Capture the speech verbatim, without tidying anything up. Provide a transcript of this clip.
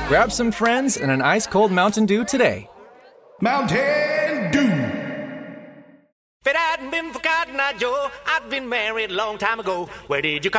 Grab some friends and an ice-cold Mountain Dew today. Mountain Dew. If it hadn't been for Cotton Eye Joe, I'd been married a long time ago. Where did you come